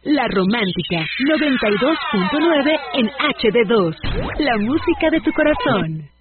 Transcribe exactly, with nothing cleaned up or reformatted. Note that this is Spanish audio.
La Romántica, noventa y dos punto nueve en H D dos. La música de tu corazón.